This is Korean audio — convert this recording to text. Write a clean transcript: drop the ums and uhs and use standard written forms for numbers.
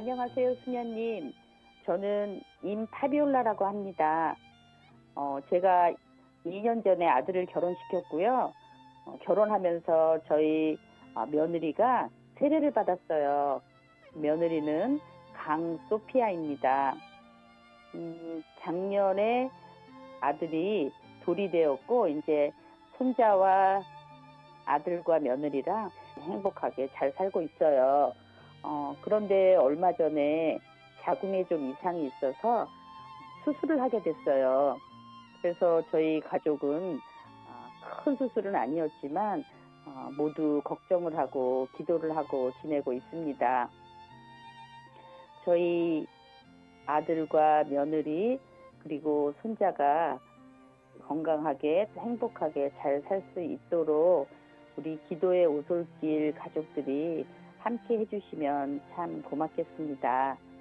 안녕하세요, 수녀님. 저는 임파비올라라고 합니다. 제가 2년 전에 아들을 결혼시켰고요. 결혼하면서 저희 며느리가 세례를 받았어요. 며느리는 강소피아입니다. 작년에 아들이 돌이 되었고 이제 손자와 아들과 며느리랑 행복하게 잘 살고 있어요. 그런데 얼마 전에 자궁에 좀 이상이 있어서 수술을 하게 됐어요. 그래서 저희 가족은 큰 수술은 아니었지만 모두 걱정을 하고 기도를 하고 지내고 있습니다. 저희 아들과 며느리 그리고 손자가 건강하게 행복하게 잘 살 수 있도록 우리 기도의 오솔길 가족들이 함께 해주시면 참 고맙겠습니다.